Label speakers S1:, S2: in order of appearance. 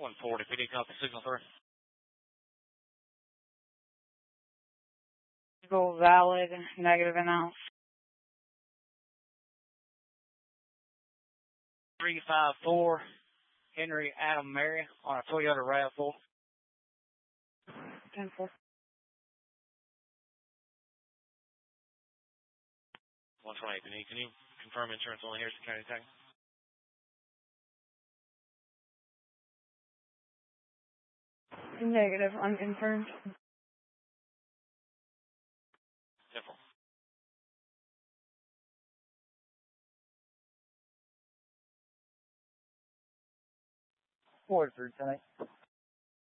S1: 140, PD copy, signal 3.
S2: Go valid, negative announced.
S1: 354, Henry Adam Mary on a Toyota RAV4.
S2: 10-4.
S1: 128, PD. Can you confirm insurance only here, County Tech?
S2: Negative, unconfirmed.
S1: 10-4.
S3: Forward through tonight.